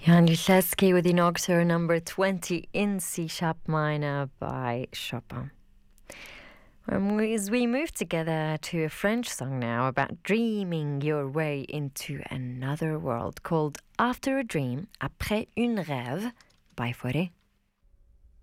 Jan Liszewski with the Nocturne number 20 in C-sharp minor by Chopin. As we move together to a French song now about dreaming your way into another world called After a Dream, Après un rêve by Fauré.